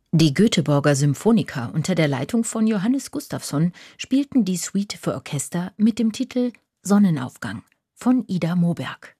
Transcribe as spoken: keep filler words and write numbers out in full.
Die Göteborger Symphoniker unter der Leitung von Johannes Gustafsson spielten die Suite für Orchester mit dem Titel Sonnenaufgang von Ida Moberg.